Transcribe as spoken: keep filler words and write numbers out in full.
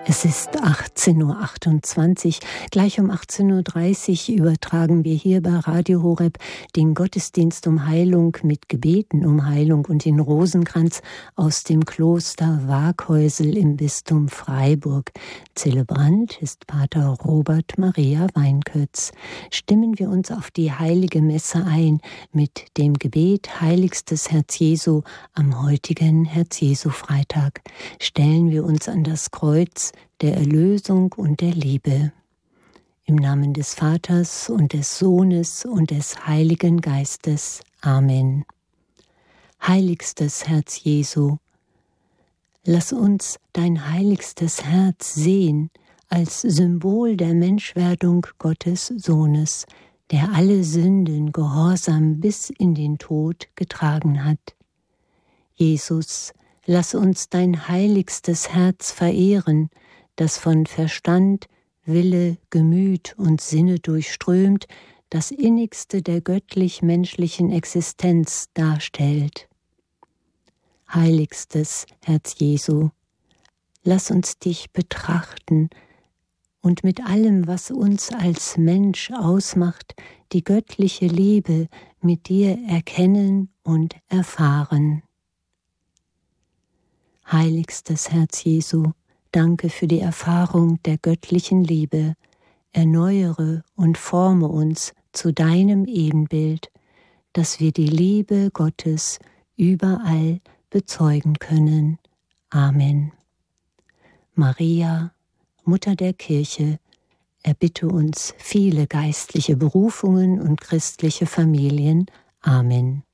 Es ist achtzehn Uhr achtundzwanzig. Gleich um achtzehn Uhr dreißig übertragen wir hier bei Radio Horeb den Gottesdienst um Heilung mit Gebeten um Heilung und den Rosenkranz aus dem Kloster Waaghäusel im Bistum Freiburg. Zelebrant ist Pater Robert Maria Weinkötz. Stimmen wir uns auf die heilige Messe ein mit dem Gebet Heiligstes Herz Jesu am heutigen Herz-Jesu-Freitag. Stellen wir uns an das Kreuz der Erlösung und der Liebe. Im Namen des Vaters und des Sohnes und des Heiligen Geistes. Amen. Heiligstes Herz Jesu, lass uns dein heiligstes Herz sehen als Symbol der Menschwerdung Gottes Sohnes, der alle Sünden gehorsam bis in den Tod getragen hat. Jesus, lass uns dein heiligstes Herz verehren, das von Verstand, Wille, Gemüt und Sinne durchströmt, das Innigste der göttlich-menschlichen Existenz darstellt. Heiligstes Herz Jesu, lass uns dich betrachten und mit allem, was uns als Mensch ausmacht, die göttliche Liebe mit dir erkennen und erfahren. Heiligstes Herz Jesu, danke für die Erfahrung der göttlichen Liebe. Erneuere und forme uns zu deinem Ebenbild, dass wir die Liebe Gottes überall bezeugen können. Amen. Maria, Mutter der Kirche, erbitte uns viele geistliche Berufungen und christliche Familien. Amen.